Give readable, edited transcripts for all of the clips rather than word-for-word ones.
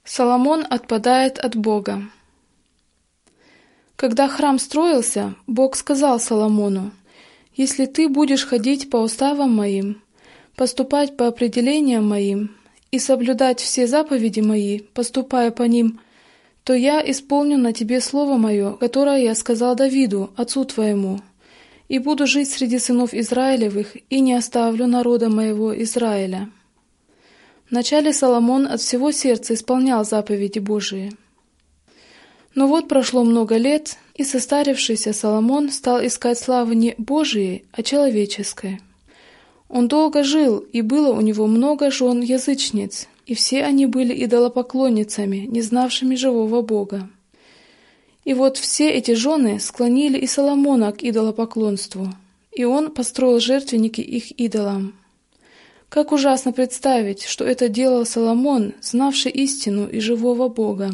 Соломон отпадает от Бога. Когда храм строился, Бог сказал Соломону: «Если ты будешь ходить по уставам моим, поступать по определениям моим и соблюдать все заповеди мои, поступая по ним, то я исполню на тебе слово мое, которое я сказал Давиду, отцу твоему, и буду жить среди сынов Израилевых, и не оставлю народа моего Израиля». Вначале Соломон от всего сердца исполнял заповеди Божии. Но вот прошло много лет, и состарившийся Соломон стал искать славы не Божией, а человеческой. Он долго жил, и было у него много жен-язычниц, и все они были идолопоклонницами, не знавшими живого Бога. И вот все эти жены склонили и Соломона к идолопоклонству, и он построил жертвенники их идолам. Как ужасно представить, что это делал Соломон, знавший истину и живого Бога.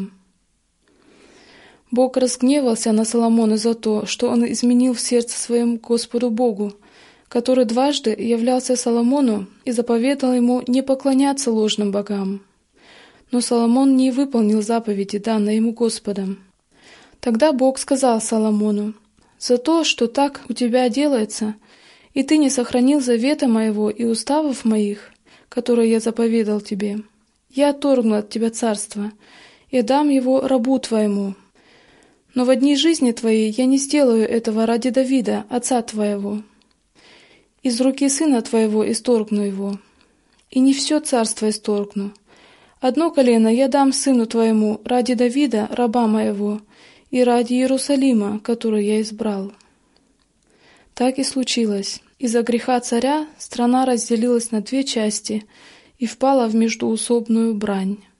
Бог разгневался на Соломона за то, что он изменил в сердце своем Господу Богу, который дважды являлся Соломону и заповедал ему не поклоняться ложным богам. Но Соломон не выполнил заповеди, данные ему Господом. Тогда Бог сказал Соломону: «За то, что так у тебя делается, и ты не сохранил завета моего и уставов моих, которые я заповедал тебе, я отторгну от тебя царство и дам его рабу твоему. Но в дни жизни твоей я не сделаю этого ради Давида, отца твоего. Из руки сына твоего исторгну его, и не все царство исторгну. Одно колено я дам сыну твоему ради Давида, раба моего, и ради Иерусалима, который я избрал». Так и случилось. Из-за греха царя страна разделилась на две части и впала в междоусобную брань.